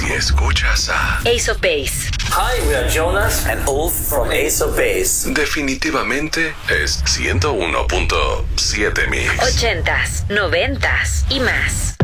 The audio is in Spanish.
Si escuchas a Ace of Base. Hi, we are Jonas and Ulf from Ace of Base. definitivamente es 101.7 Mix. 80s, 90s y más.